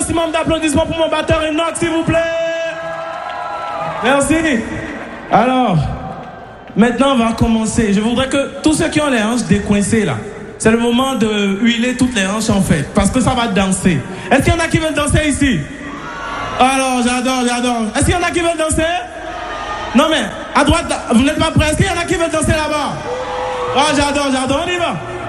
maximum d'applaudissements pour mon batteur Enoch, s'il vous plaît. Merci. Alors, maintenant on va commencer. Je voudrais que tous ceux qui ont les hanches décoincées là, c'est le moment de huiler toutes les hanches en fait, parce que ça va danser. Est-ce qu'il y en a qui veulent danser ici? Alors, j'adore. Est-ce qu'il y en a qui veulent danser? Non mais, à droite, vous n'êtes pas prêts? Est-ce qu'il y en a qui veulent danser là-bas? Ah, j'adore, on y va.